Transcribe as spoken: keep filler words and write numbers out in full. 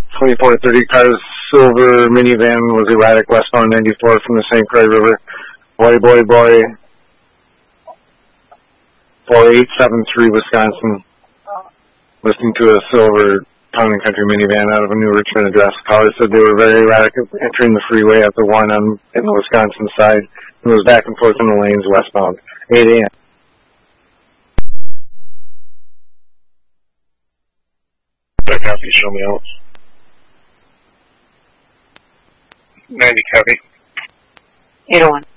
twenty-four thirty cars, silver minivan was erratic westbound ninety-four from the Saint Croix River. Boy, boy, boy. four eight seven three, Wisconsin. Listening to a silver Town and Country minivan out of a New Richmond address. Caller said they were very erratic entering the freeway at the one on in the Wisconsin side. It was back and forth in the lanes westbound. eight a.m. Copy, show me out. ninety copy. eight oh one.